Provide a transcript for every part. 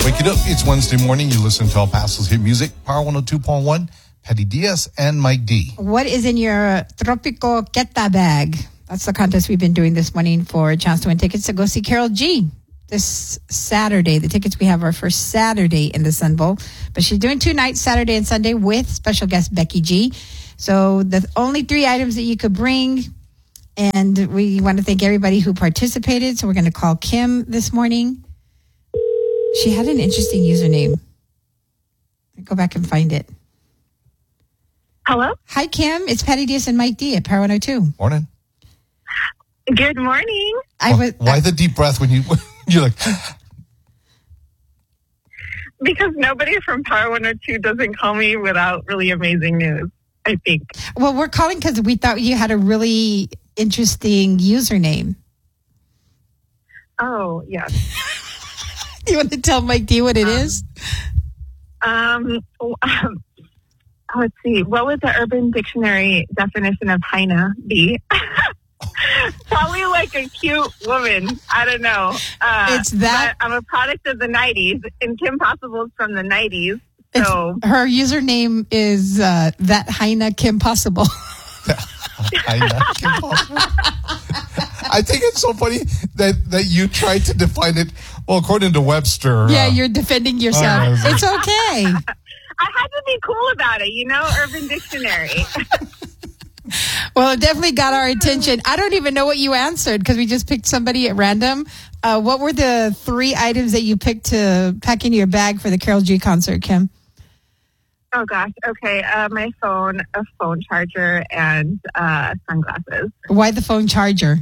Wake it up. It's Wednesday morning. You listen to El Paso's hit music, Power 102.1, Patty Diaz and Mike D. What is in your Tropico Queta bag? That's the contest we've been doing this morning for a chance to win tickets to go see Karol G this Saturday. The tickets we have are for Saturday in the Sun Bowl, but she's doing 2 nights, Saturday and Sunday, with special guest Becky G. So the only 3 items that you could bring, and we want to thank everybody who participated. So we're going to call Kim this morning. She had an interesting username. I'll go back and find it. Hello? Hi, Kim. It's Patty Diaz and Mike D at Power 102. Morning. Good morning. Why the deep breath when you're like... Because nobody from Power 102 doesn't call me without really amazing news, I think. Well, we're calling because we thought you had a really interesting username. Oh, yes. You want to tell Mike D what it is? Let's see. What would the Urban Dictionary definition of hyena be? Probably like a cute woman. I don't know. It's that. I'm a product of the 90s, and Kim Possible's from the 90s. So her username is that hyena Kim Possible. Hyena Kim Possible. I think it's so funny that you tried to define it. Well, according to Webster. Yeah, you're defending yourself. It's okay. I had to be cool about it, Urban Dictionary. Well, it definitely got our attention. I don't even know what you answered because we just picked somebody at random. What were the 3 items that you picked to pack into your bag for the Karol G concert, Kim? Oh, gosh. Okay. My phone, a phone charger, and sunglasses. Why the phone charger?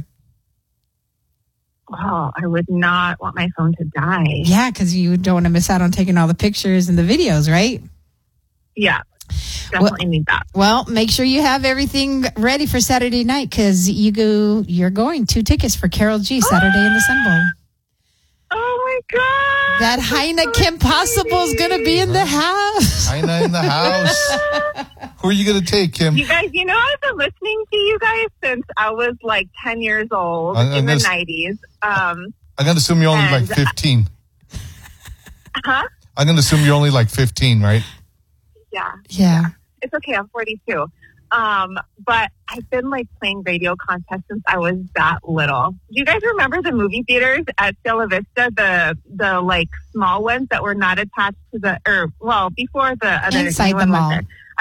Oh, I would not want my phone to die. Yeah, because you don't want to miss out on taking all the pictures and the videos, right? Yeah. Definitely need that. Well, make sure you have everything ready for Saturday night because you're going 2 tickets for Karol G Saturday in the Sun Bowl. Oh my God! That hyena Kim Possible is going to be in the house. Hyena in the house. Who are you going to take, Kim? You guys, I've been listening to you guys since I was like 10 years old in the 90s. I'm going to assume you're only like 15. Huh? I'm going to assume you're only like 15, right? Yeah. It's okay. I'm 42. But I've been like playing radio contests since I was that little. Do you guys remember the movie theaters at Cielo Vista? The like small ones that were not attached to before the other inside the mall.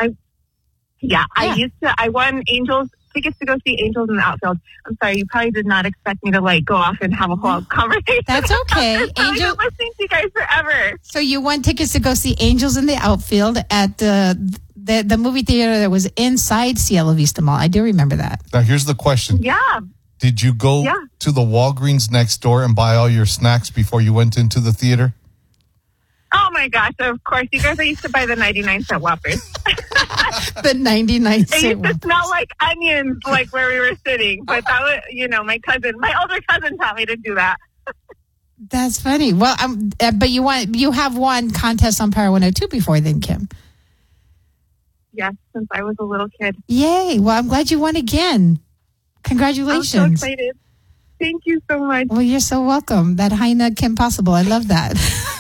I won tickets to go see Angels in the Outfield. I'm sorry, you probably did not expect me to like go off and have a whole conversation. That's okay. I've been listening to you guys forever. So you won tickets to go see Angels in the Outfield at the movie theater that was inside Cielo Vista Mall. I do remember that. Now here's the question. Yeah. Did you go to the Walgreens next door and buy all your snacks before you went into the theater? Oh my gosh, of course. You guys, I used to buy the 99-cent Whoppers. The 99 cent. It used to smell like onions, like where we were sitting. But that was, my older cousin taught me to do that. That's funny. Well, but you have won contests on Power 102 before then, Kim. Yes, since I was a little kid. Yay. Well, I'm glad you won again. Congratulations. I'm so excited. Thank you so much. Well, you're so welcome. That hyena Kim Possible. I love that.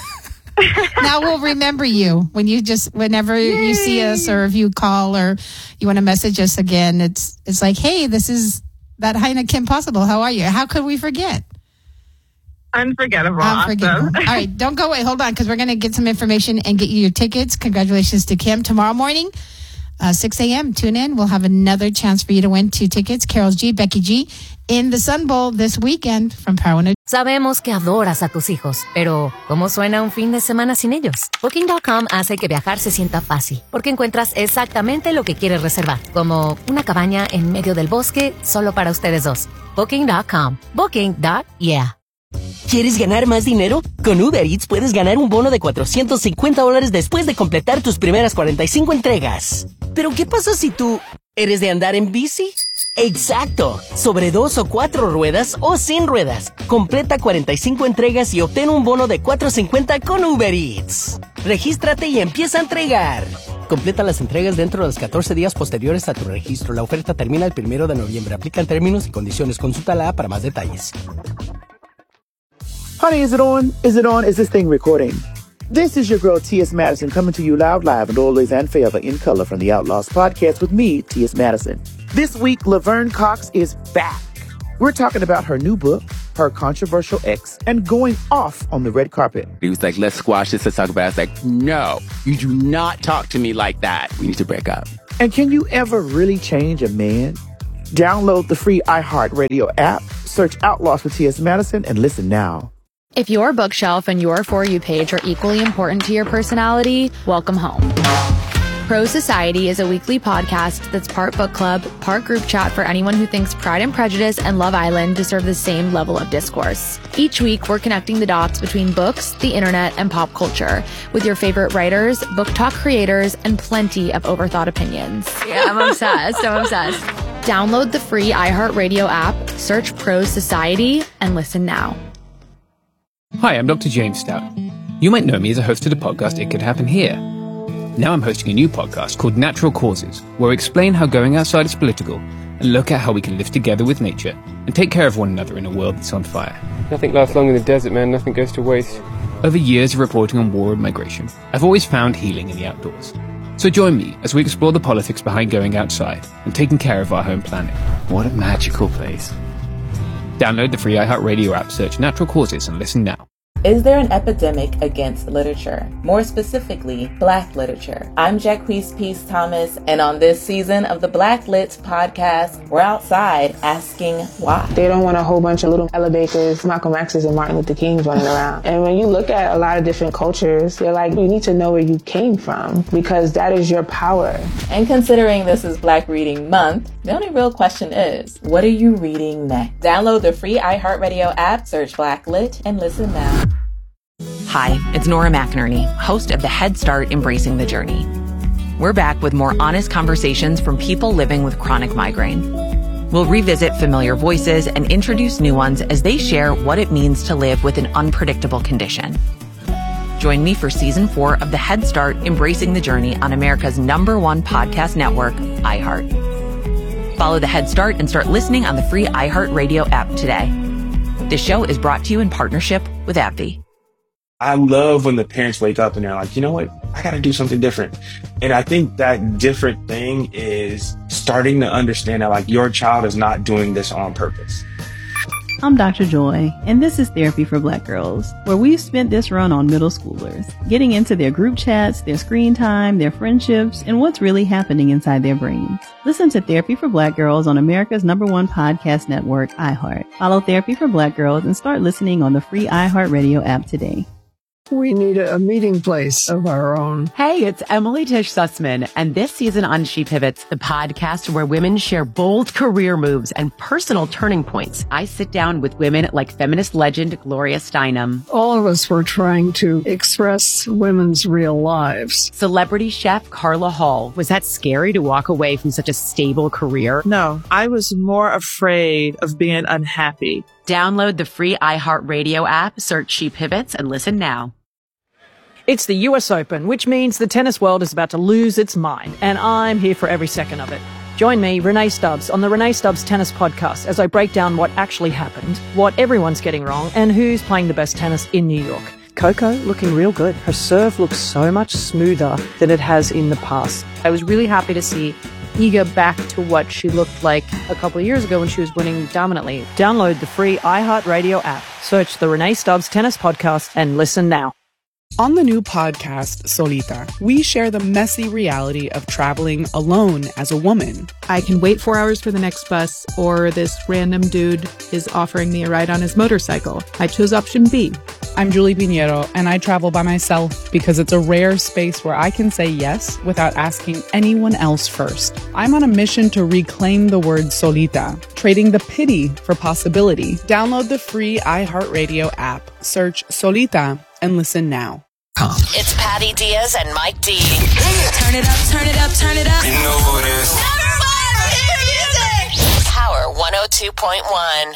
Now we'll remember you whenever Yay. You see us, or if you call or you want to message us again, it's like, hey, this is that hyena Kim Possible. How are you? How could we forget? Unforgettable. Unforgettable. Awesome. All right, don't go away. Hold on, because we're going to get some information and get you your tickets. Congratulations to Kim. Tomorrow morning, 6 a.m., tune in. We'll have another chance for you to win 2 tickets. Karol G, Becky G, in the Sun Bowl this weekend from Power 102. Sabemos que adoras a tus hijos, pero ¿cómo suena un fin de semana sin ellos? Booking.com hace que viajar se sienta fácil, porque encuentras exactamente lo que quieres reservar, como una cabaña en medio del bosque solo para ustedes dos. Booking.com. Booking.yeah. ¿Quieres ganar más dinero? Con Uber Eats puedes ganar un bono de $450 después de completar tus primeras 45 entregas. ¿Pero qué pasa si tú eres de andar en bici? ¡Exacto! Sobre 2 o 4 ruedas o sin ruedas. Completa 45 entregas y obtén un bono de $450 con Uber Eats. Regístrate y empieza a entregar. Completa las entregas dentro de los 14 días posteriores a tu registro. La oferta termina el 1 de noviembre. Aplican términos y condiciones. Consulta la app para más detalles. Honey, is it on? Is it on? Is this thing recording? This is your girl, T.S. Madison, coming to you live and always and forever in color from the Outlaws podcast with me, T.S. Madison. This week, Laverne Cox is back. We're talking about her new book, her controversial ex, and going off on the red carpet. He was like, let's squash this, let's talk about it. I was like, no, you do not talk to me like that. We need to break up. And can you ever really change a man? Download the free iHeartRadio app, search Outlaws with T.S. Madison, and listen now. If your bookshelf and your For You page are equally important to your personality, welcome home. Pro Society is a weekly podcast that's part book club, part group chat for anyone who thinks Pride and Prejudice and Love Island deserve the same level of discourse. Each week, we're connecting the dots between books, the internet, and pop culture with your favorite writers, book talk creators, and plenty of overthought opinions. Yeah, I'm obsessed. Download the free iHeartRadio app, search Pro Society, and listen now. Hi, I'm Dr. James Stout. You might know me as a host of the podcast It Could Happen Here. Now I'm hosting a new podcast called Natural Causes, where we explain how going outside is political and look at how we can live together with nature and take care of one another in a world that's on fire. Nothing lasts long in the desert, man. Nothing goes to waste. Over years of reporting on war and migration, I've always found healing in the outdoors. So join me as we explore the politics behind going outside and taking care of our home planet. What a magical place. Download the free iHeartRadio app, search Natural Causes, and listen now. Is there an epidemic against literature? More specifically, Black literature. I'm Jacquees Peace Thomas, and on this season of the Black Lit podcast, we're outside asking why. They don't want a whole bunch of little Ella Bakers, Malcolm X's, and Martin Luther Kings running around. And when you look at a lot of different cultures, you're like, you need to know where you came from, because that is your power. And considering this is Black Reading Month, the only real question is, what are you reading next? Download the free iHeartRadio app, search Black Lit, and listen now. Hi, it's Nora McInerney, host of the Head Start Embracing the Journey. We're back with more honest conversations from people living with chronic migraine. We'll revisit familiar voices and introduce new ones as they share what it means to live with an unpredictable condition. Join me for Season 4 of the Head Start Embracing the Journey on America's #1 podcast network, iHeart. Follow the Head Start and start listening on the free iHeartRadio app today. This show is brought to you in partnership with AbbVie. I love when the parents wake up and they're like, you know what? I got to do something different. And I think that different thing is starting to understand that like your child is not doing this on purpose. I'm Dr. Joy, and this is Therapy for Black Girls, where we've spent this run on middle schoolers, getting into their group chats, their screen time, their friendships, and what's really happening inside their brains. Listen to Therapy for Black Girls on America's #1 podcast network, iHeart. Follow Therapy for Black Girls and start listening on the free iHeartRadio app today. We need a meeting place of our own. Hey, it's Emily Tish Sussman, and this season on She Pivots, the podcast where women share bold career moves and personal turning points. I sit down with women like feminist legend Gloria Steinem. All of us were trying to express women's real lives. Celebrity chef Carla Hall. Was that scary to walk away from such a stable career? No, I was more afraid of being unhappy. Download the free iHeartRadio app, search She Pivots, and listen now. It's the US Open, which means the tennis world is about to lose its mind, and I'm here for every second of it. Join me, Renee Stubbs, on the Renee Stubbs Tennis Podcast as I break down what actually happened, what everyone's getting wrong, and who's playing the best tennis in New York. Coco looking real good. Her serve looks so much smoother than it has in the past. I was really happy to see Iga back to what she looked like a couple of years ago when she was winning dominantly. Download the free iHeartRadio app. Search the Renee Stubbs Tennis Podcast and listen now. On the new podcast, Solita, we share the messy reality of traveling alone as a woman. I can wait 4 hours for the next bus, or this random dude is offering me a ride on his motorcycle. I chose option B. I'm Julie Pinheiro, and I travel by myself because it's a rare space where I can say yes without asking anyone else first. I'm on a mission to reclaim the word solita, trading the pity for possibility. Download the free iHeartRadio app, search Solita, and listen now. It's Patty Diaz and Mike D. Turn it up, turn it up, turn it up. You know who it is. Number 1 hit music. Power 102.1.